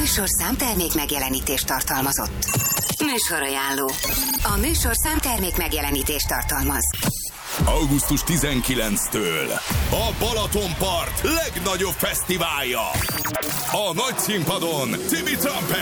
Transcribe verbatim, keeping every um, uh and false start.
műsor számtermék megjelenítést tartalmazott. Műsorajánló. A műsor számtermék megjelenítést tartalmaz. augusztus tizenkilencedikétől a Balatonpart legnagyobb fesztiválja. A nagy színpadon Tibi Trumpet,